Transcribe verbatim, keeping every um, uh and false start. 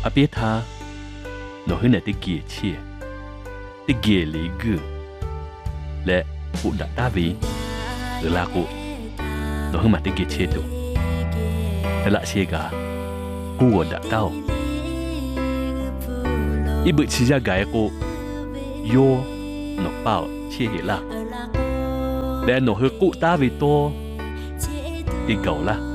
à biết tha nó hơn là cái kia chia cái kia lý gư lẽ cụ đã ta vì ở là cụ nó hơn mà cái kia chia tụ lại chia cả cụ đã tao ít bữa chia ra cái cụ yo nó bảo chia hết là lẽ nó hơn cụ ta vì to cái cầu là